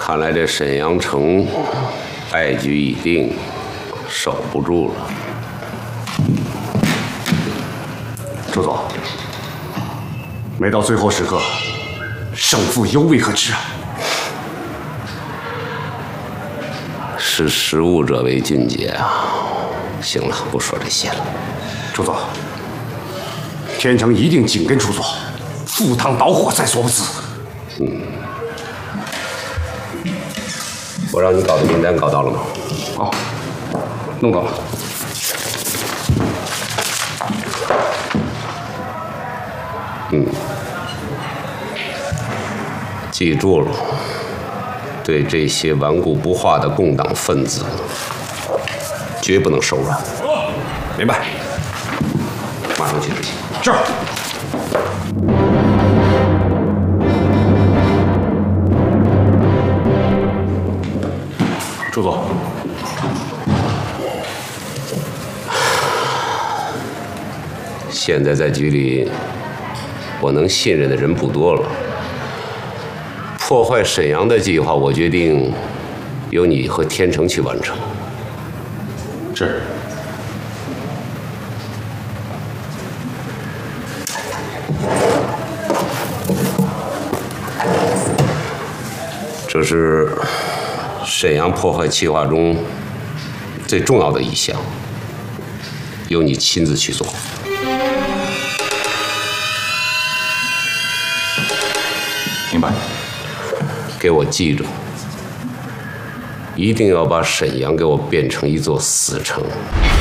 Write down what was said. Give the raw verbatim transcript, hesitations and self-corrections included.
看来这沈阳城败局已定，守不住了。 周总，没到最后时刻，胜负犹未可知啊！ 识时务者为俊杰啊！行了，不说这些了。 周总，天成一定紧跟出错，赴汤蹈火在所不辞。 嗯。 我让你搞的名单搞到了吗？ 哦，弄到了。 嗯，记住了，对这些顽固不化的共党分子，绝不能手软。 明白。 马上去执行。 是。 周总， 现在在局里，我能信任的人不多了。破坏沈阳的计划，我决定由你和天成去完成。 是。 这是。 沈阳破坏计划中最重要的一项，由你亲自去做。 明白。 给我记住，一定要把沈阳给我变成一座死城。